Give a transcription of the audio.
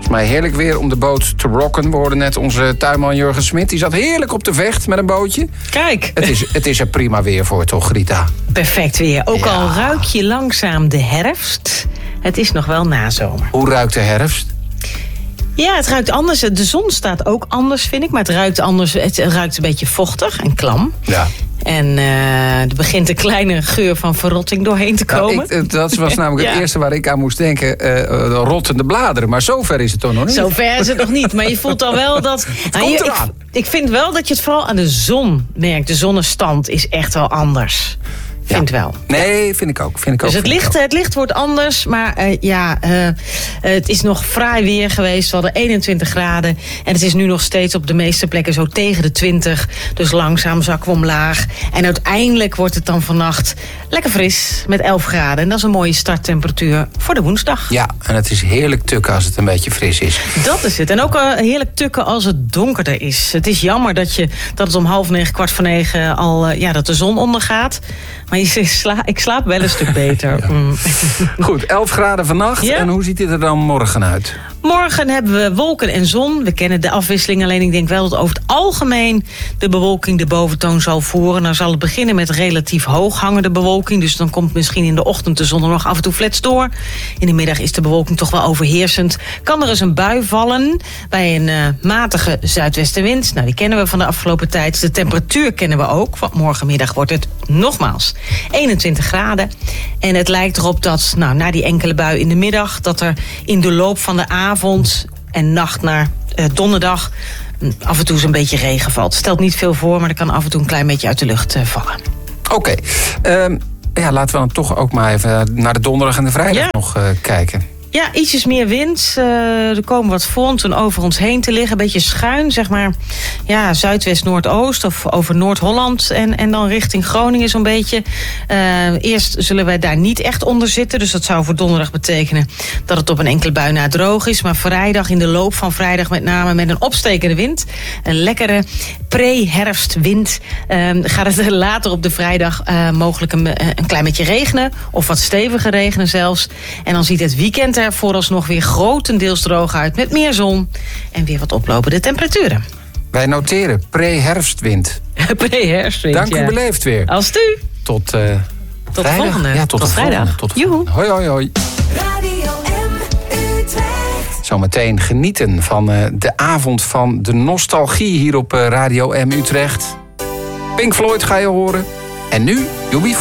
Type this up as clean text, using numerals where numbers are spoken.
volgens mij heerlijk weer om de boot te rocken. We hoorden net onze tuinman Jurgen Smit. Die zat heerlijk op de Vecht met een bootje. Kijk. Het is er prima weer voor, toch, Rita? Perfect weer. Ook al ruik je langzaam de herfst. Het is nog wel nazomer. Hoe ruikt de herfst? Ja, het ruikt anders. De zon staat ook anders, vind ik. Maar het ruikt anders. Het ruikt een beetje vochtig en klam. Ja. En er begint een kleine geur van verrotting doorheen te komen. Dat was namelijk het eerste waar ik aan moest denken. Rottende bladeren. Maar zover is het toch nog niet? Zover is het nog niet. Maar je voelt al wel dat... Ik vind wel dat je het vooral aan de zon merkt. De zonnestand is echt wel anders. Vind wel. Nee, vind ik ook. Dus het licht wordt anders. Maar het is nog fraai weer geweest. We hadden 21 graden. En het is nu nog steeds op de meeste plekken zo tegen de 20. Dus langzaam zakken we omlaag. En uiteindelijk wordt het dan vannacht lekker fris met 11 graden. En dat is een mooie starttemperatuur voor de woensdag. Ja, en het is heerlijk tukken als het een beetje fris is. Dat is het. En ook heerlijk tukken als het donkerder is. Het is jammer dat het om 8:30, 8:45 al dat de zon ondergaat. Maar ik slaap wel een stuk beter. Ja. Goed, 11 graden vannacht. Ja. En hoe ziet dit er dan morgen uit? Morgen hebben we wolken en zon. We kennen de afwisseling, alleen ik denk wel dat over het algemeen de bewolking de boventoon zal voeren. Dan zal het beginnen met relatief hoog hangende bewolking. Dus dan komt misschien in de ochtend de zon er nog af en toe flets door. In de middag is de bewolking toch wel overheersend. Kan er eens een bui vallen bij een matige zuidwestenwind. Nou, die kennen we van de afgelopen tijd. De temperatuur kennen we ook. Want morgenmiddag wordt het nogmaals 21 graden. En het lijkt erop dat na die enkele bui in de middag, dat er in de loop van de avond en nacht naar donderdag af en toe zo'n beetje regen valt. Stelt niet veel voor, maar er kan af en toe een klein beetje uit de lucht vallen. Oké. Laten we dan toch ook maar even naar de donderdag en de vrijdag nog kijken. Ja, ietsjes meer wind. Er komen wat fronten over ons heen te liggen. Een beetje schuin, zeg maar. Ja, zuidwest-noordoost of over Noord-Holland. En dan richting Groningen zo'n beetje. Eerst zullen wij daar niet echt onder zitten. Dus dat zou voor donderdag betekenen dat het op een enkele bui na droog is. Maar vrijdag, in de loop van vrijdag met name met een opstekende wind. Een lekkere pre-herfstwind. Gaat het later op de vrijdag mogelijk een klein beetje regenen. Of wat steviger regenen zelfs. En dan ziet het weekend er vooralsnog weer grotendeels droog uit met meer zon en weer wat oplopende temperaturen. Wij noteren pre-herfstwind. Pre-herfstwind, Dank u beleefd weer. Als u. Tot de volgende. Ja, tot de vrijdag. Volgende. Hoi, hoi, hoi. Radio M Utrecht. Zometeen genieten van de avond van de nostalgie hier op Radio M Utrecht. Pink Floyd ga je horen. En nu, Joepie.